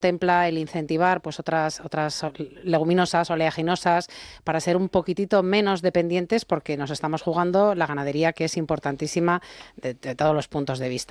contempla el incentivar pues otras leguminosas, oleaginosas, para ser un poquitito menos dependientes, porque nos estamos jugando la ganadería, que es importantísima de todos los puntos de vista.